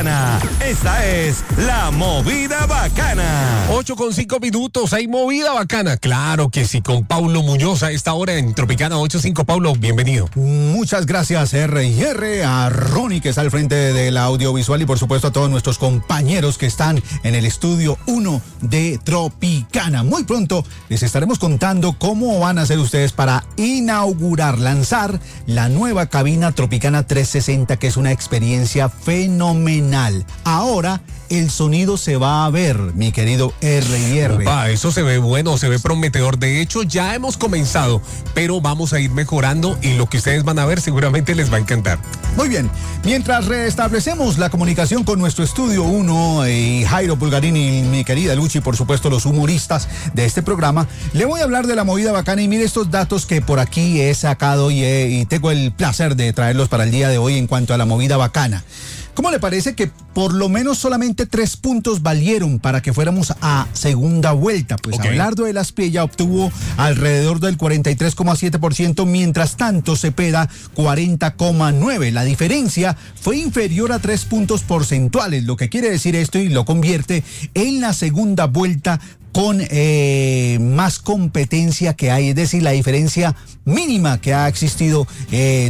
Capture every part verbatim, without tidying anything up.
Bacana. Esta es la Movida Bacana. ocho con cinco minutos, hay Movida Bacana. Claro que sí, con Paulo Muñoz a esta hora en Tropicana ocho cinco. Paulo, bienvenido. Muchas gracias, R y R, a Ronnie, que está al frente del audiovisual, y por supuesto a todos nuestros compañeros que están en el estudio uno de Tropicana. Muy pronto les estaremos contando cómo van a hacer ustedes para inaugurar, lanzar la nueva cabina Tropicana trescientos sesenta, que es una experiencia fenomenal. Ahora el sonido se va a ver, mi querido R y R. Opa, eso se ve bueno, se ve prometedor. De hecho, ya hemos comenzado, pero vamos a ir mejorando y lo que ustedes van a ver seguramente les va a encantar. Muy bien, mientras restablecemos la comunicación con nuestro estudio uno y Jairo Pulgarini y mi querida Luchi, por supuesto los humoristas de este programa, le voy a hablar de la Movida Bacana y mire estos datos que por aquí he sacado y, he, y tengo el placer de traerlos para el día de hoy en cuanto a la Movida Bacana. ¿Cómo le parece que por lo menos solamente tres puntos valieron para que fuéramos a segunda vuelta? Pues okay. Abelardo de la Espriella obtuvo alrededor del cuarenta y tres coma siete por ciento, mientras tanto Cepeda cuarenta coma nueve por ciento. La diferencia fue inferior a tres puntos porcentuales, lo que quiere decir esto y lo convierte en la segunda vuelta con eh, más competencia que hay, es decir, la diferencia mínima que ha existido eh,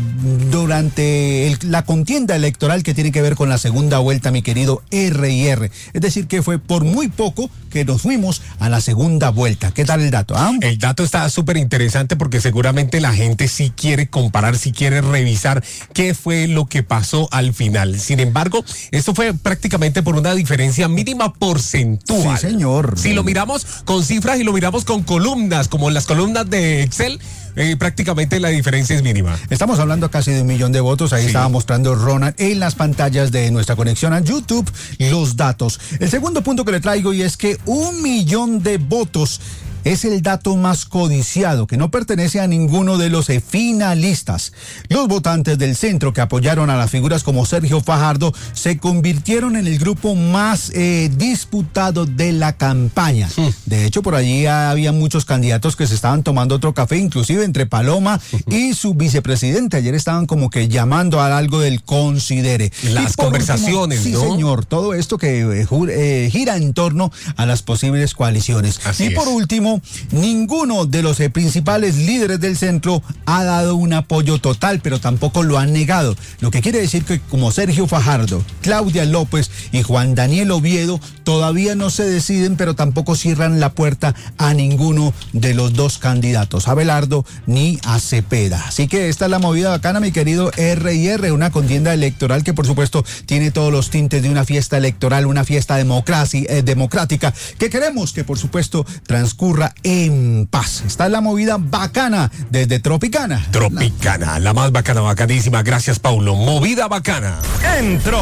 durante el, la contienda electoral que tiene que ver con la segunda vuelta, mi querido R y R. Es decir, que fue por muy poco que nos fuimos a la segunda vuelta. ¿Qué tal el dato? ¿Ah? El dato está súper interesante porque seguramente la gente sí quiere comparar, sí quiere revisar qué fue lo que pasó al final. Sin embargo, esto fue prácticamente por una diferencia mínima porcentual. Sí, señor. Si lo miramos con cifras y lo miramos con columnas, como las columnas de Excel, eh, prácticamente la diferencia es mínima. Estamos hablando casi de un millón de votos. Ahí sí. Estaba mostrando Ronald en las pantallas de nuestra conexión a YouTube los datos. El segundo punto que le traigo y es que un millón de votos es el dato más codiciado, que no pertenece a ninguno de los finalistas. Los votantes del centro que apoyaron a las figuras como Sergio Fajardo se convirtieron en el grupo más eh, disputado de la campaña. Sí. De hecho, por allí había muchos candidatos que se estaban tomando otro café, inclusive entre Paloma y su vicepresidente. Ayer estaban como que llamando a algo del considere. Las conversaciones, último, ¿no? Sí, señor, todo esto que eh, eh, gira en torno a las posibles coaliciones. Así y por es. último, ninguno de los eh, principales líderes del centro ha dado un apoyo total, pero tampoco lo han negado. Lo que quiere decir que como Sergio Fajardo, Claudia López y Juan Daniel Oviedo todavía no se deciden, pero tampoco cierran la puerta a ninguno de los dos candidatos, a Abelardo ni a Cepeda. Así que esta es la Movida Bacana, mi querido R y R, una contienda electoral que por supuesto tiene todos los tintes de una fiesta electoral, una fiesta democracia, eh, democrática, que queremos que por supuesto transcurra en paz. Está la Movida Bacana desde Tropicana. Tropicana, la más bacana, bacanísima. Gracias, Paulo. Movida Bacana. Entró.